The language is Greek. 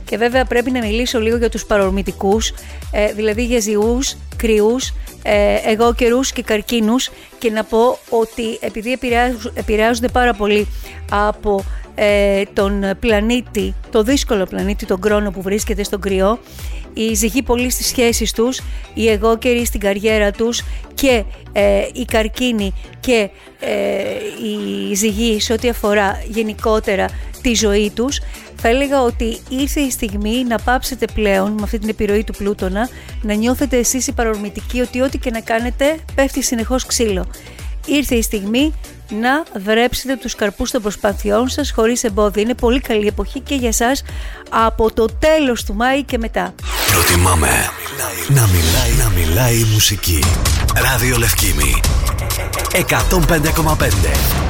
Και βέβαια πρέπει να μιλήσω λίγο για τους παρορμητικούς, δηλαδή για ζυούς, κρυούς, εγώκερους και καρκίνους, και να πω ότι επειδή επηρεάζονται πάρα πολύ από τον πλανήτη, το δύσκολο πλανήτη, τον Κρόνο που βρίσκεται στον κρυό, οι ζυγοί πολύ στις σχέσεις τους, οι εγώκεροι στην καριέρα τους και οι καρκίνοι και οι ζυγοί σε ό,τι αφορά γενικότερα τη ζωή τους, θα έλεγα ότι ήρθε η στιγμή να πάψετε πλέον με αυτή την επιρροή του Πλούτονα, να νιώθετε εσείς οι παρορμητικοί ότι ό,τι και να κάνετε πέφτει συνεχώς ξύλο. Ήρθε η στιγμή να δρέψετε τους καρπούς των προσπαθειών σας χωρίς εμπόδια. Είναι πολύ καλή εποχή και για σας από το τέλος του Μάη και μετά. Προτιμάμε να μιλάει η μουσική. Ράδιο Λευκήμη 105,5.